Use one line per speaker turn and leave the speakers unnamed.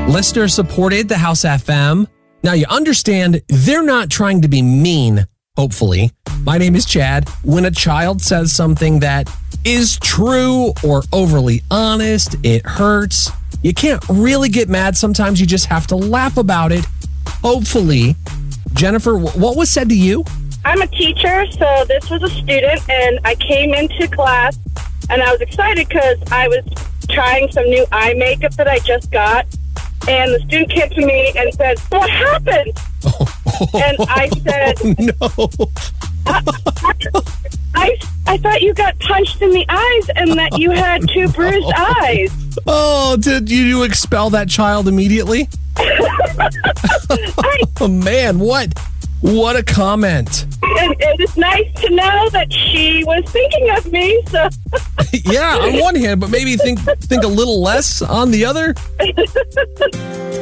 Listener supported the House FM. Now you understand they're not trying to be mean, hopefully. My name is Chad. When a child says something that is true or overly honest, it hurts. You can't really get mad. Sometimes you just have to laugh about it. Hopefully. Jennifer, what was said to you?
I'm a teacher, so this was a student, and I came into class, and I was excited because I was trying some new eye makeup that I just got, and the student came to me and said, "What happened?" And I said,
"No.
I thought you got punched in the eyes and that you had 2 bruised eyes."
Oh, did you expel that child immediately? Oh, man, what a comment.
And it's nice to know that she was thinking of me. So
yeah, on one hand, but maybe think a little less on the other.